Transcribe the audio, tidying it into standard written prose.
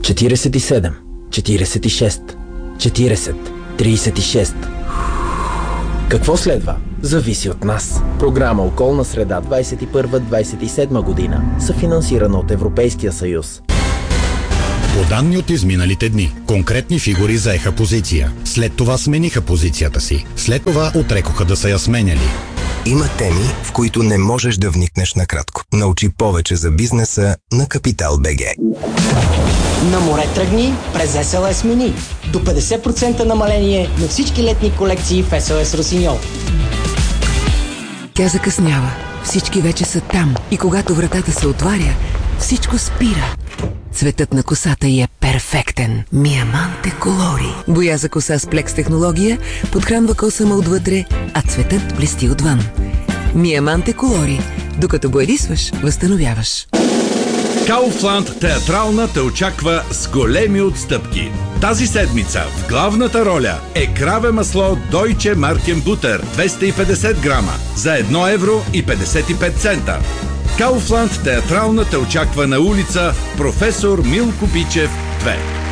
47, 46, 40, 36. Какво следва? Зависи от нас. Програма Околна среда 21-27 година, съфинансирана от Европейския съюз. По данни от изминалите дни, конкретни фигури заеха позиция. След това смениха позицията си. След това отрекоха да са я сменяли. Има теми, в които не можеш да вникнеш накратко. Научи повече за бизнеса на Капитал БГ. На море тръгни, през SLS мини. До 50% намаление на всички летни колекции в SLS Росиньол. Тя закъснява. Всички вече са там. И когато вратата се отваря, всичко спира. Цветът на косата й е перфектен. Миаманте Колори. Боя за коса с плекс технология подхранва косама отвътре, а цветът блести отвън. Миаманте Колори. Докато боядисваш, възстановяваш. Kaufland театрална те очаква с големи отстъпки. Тази седмица в главната роля е краве масло Deutsche Markenbutter 250 грама за 1 евро и 55 цента. Kaufland театрална те очаква на улица Професор Милко Бичев 2.